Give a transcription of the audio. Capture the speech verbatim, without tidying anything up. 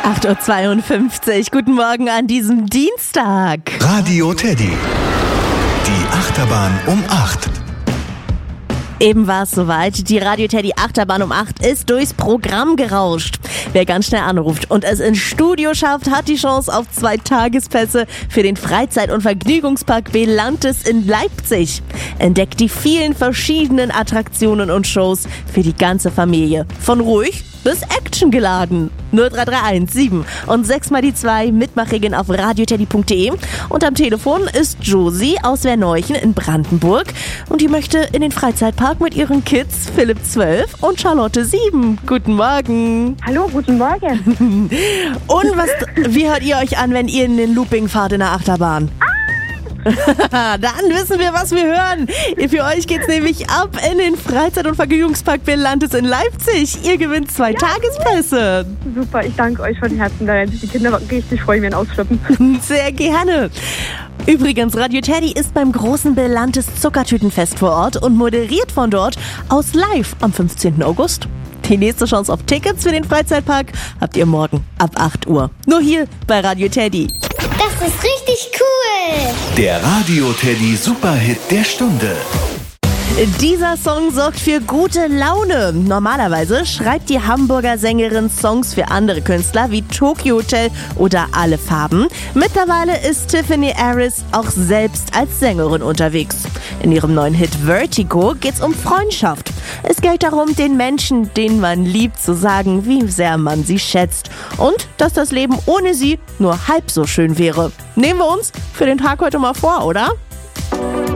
acht Uhr zweiundfünfzig, guten Morgen an diesem Dienstag. Radio Teddy, die Achterbahn um acht. Eben war es soweit, die Radio Teddy Achterbahn um acht ist durchs Programm gerauscht. Wer ganz schnell anruft und es ins Studio schafft, hat die Chance auf zwei Tagespässe für den Freizeit- und Vergnügungspark Belantes in Leipzig. Entdeckt die vielen verschiedenen Attraktionen und Shows für die ganze Familie. Von ruhig bis actiongeladen. null drei drei eins sieben und sechs mal die zwei, Mitmachregeln auf radioteddy punkt de. Und am Telefon ist Josie aus Werneuchen in Brandenburg und die möchte in den Freizeitpark mit ihren Kids Philipp zwölf und Charlotte sieben. Guten Morgen. Hallo, guten Morgen. Und was, wie hört ihr euch an, wenn ihr in den Looping fahrt in der Achterbahn? Dann wissen wir, was wir hören. Für euch geht's nämlich ab in den Freizeit- und Vergnügungspark Belantes in Leipzig. Ihr gewinnt zwei ja, Tagespässe. Super, ich danke euch von Herzen. Da werden sich die Kinder richtig freuen, wenn ausflippen. Sehr gerne. Übrigens, Radio Teddy ist beim großen Belantes Zuckertütenfest vor Ort und moderiert von dort aus live am fünfzehnten August. Die nächste Chance auf Tickets für den Freizeitpark habt ihr morgen ab acht Uhr. Nur hier bei Radio Teddy. Das ist richtig cool. Der Radio Teddy Superhit der Stunde. Dieser Song sorgt für gute Laune. Normalerweise schreibt die Hamburger Sängerin Songs für andere Künstler wie Tokyo Hotel oder Alle Farben. Mittlerweile ist Tiffany Harris auch selbst als Sängerin unterwegs. In ihrem neuen Hit Vertigo geht's um Freundschaft. Es geht darum, den Menschen, den man liebt, zu sagen, wie sehr man sie schätzt. Und dass das Leben ohne sie nur halb so schön wäre. Nehmen wir uns für den Tag heute mal vor, oder?